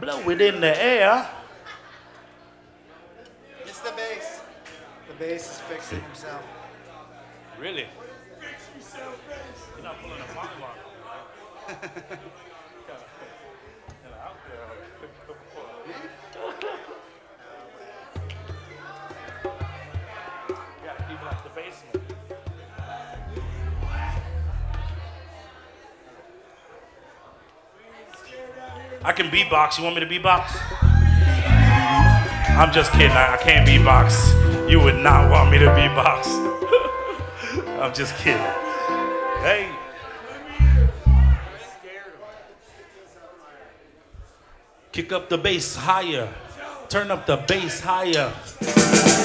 Blow it in the air. It's the bass. The bass is fixing himself. Really? You're not pulling a pop lock. You gotta keep it like the basement. I can beatbox. You want me to beatbox? I'm just kidding. I can't beatbox. You would not want me to beatbox. I'm just kidding. Hey. Kick up the bass higher. Turn up the bass higher.